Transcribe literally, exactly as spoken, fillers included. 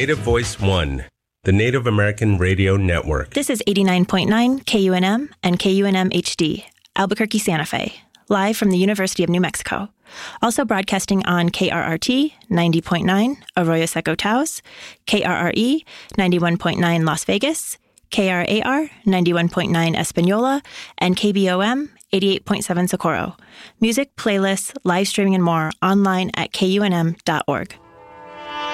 Native Voice One, the Native American Radio Network. This is eighty-nine point nine K U N M and K U N M H D, Albuquerque, Santa Fe, live from the University of New Mexico. Also broadcasting on K R R T ninety point nine Arroyo Seco Taos, K R R E ninety-one point nine Las Vegas, K R A R ninety-one point nine Espanola, and K B O M eighty-eight point seven Socorro. Music, playlists, live streaming, and more online at K U N M dot org.